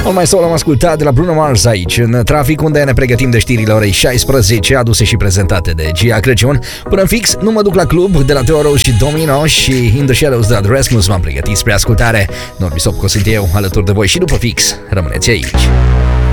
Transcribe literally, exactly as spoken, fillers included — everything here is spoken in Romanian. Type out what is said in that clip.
All My Soul am ascultat de la Bruno Mars aici, în trafic, unde ne pregătim de știrile orei șaisprezece, aduse și prezentate de Gia Crăciun. Până în fix, nu mă duc la club, de la Teoro și Domino și In The Shadows de la The Rasmus m-am pregătit spre ascultare. Norbi Sopco sunt eu, alături de voi și după fix. Rămâneți aici.